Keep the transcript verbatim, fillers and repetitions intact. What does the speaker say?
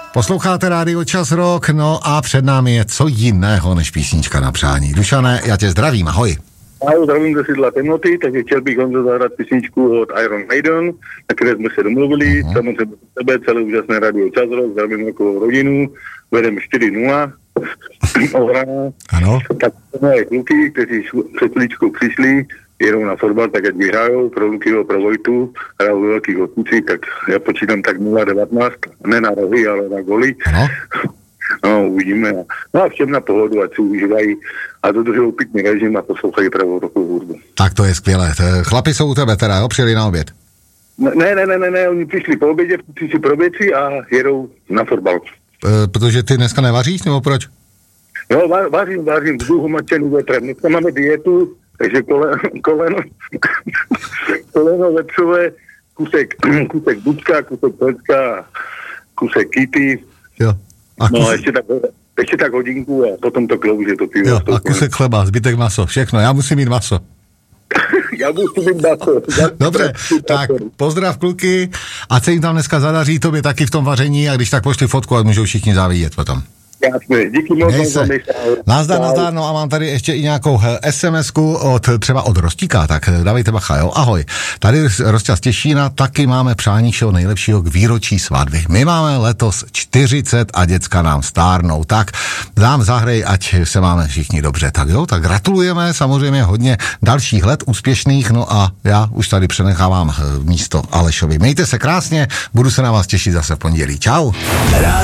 Posloucháte Rádio Čas Rock, no a před námi je co jiného než písnička na přání. Dušané, já tě zdravím, ahoj. Ahoj, zdravím ze sídla Temnoty, takže chtěl bych Honzo zahrát písničku od Iron Maiden, na které jsme se domluvili, uh-huh. samozřejmě tebe, celé úžasné Rádio Čas Rock, zdravím jako rodinu, vedeme čtyři nula. Ano. Tak moje kluky, kteří před chvíličkou přišli, jedou na fotbal, tak ať vyhrajou, pro Lukyho, pro Vojtu, hrajou velkých odkucí, tak já počítám tak nula devatenáct, ne na rohy, ale na goly. Ano. No, uvidíme. No a všem na pohodu, ať si užívají a dodržují pitný režim a poslouchají pravou rokovou hudbu. Tak to je skvělé. Chlapi jsou u tebe teda, jo? Přijeli na oběd. Ne, ne, ne, ne, ne, oni přišli po obědě, přišli pro věci a jedou na fotbal. E, protože ty dneska nevaříš, nebo proč? Jo, vařím, vařím, vzduchu mačený vetrem. Dneska máme dietu, takže koleno, koleno, koleno vepřové, kusek, kusek bučka, kusek plecka, kusek kyty. Jo. A kus... No, ještě tak, ještě tak hodinku a potom to klouže to pivo. Jo, a kusek chleba, zbytek maso, všechno, já musím mít maso. Já musím mít maso. Dobře, tak pozdrav kluky, ať se jim tam dneska zadaří, tobě taky v tom vaření a když tak pošli fotku a můžou všichni závidět potom. Jasně, díky moc. Nazdar, nazdar, no a mám tady ještě i nějakou es em esku od, třeba od Rostíka, tak dávejte bacha, jo, ahoj. Tady Rostia z Těšína, taky máme přání všeho nejlepšího k výročí svatby. My máme letos čtyřicet a děcka nám stárnou, tak dám zahrej, ať se máme všichni dobře, tak jo, tak gratulujeme, samozřejmě hodně dalších let úspěšných, no a já už tady přenechávám místo Alešovi. Mějte se krásně, budu se na vás těšit zase v pondělí, čau.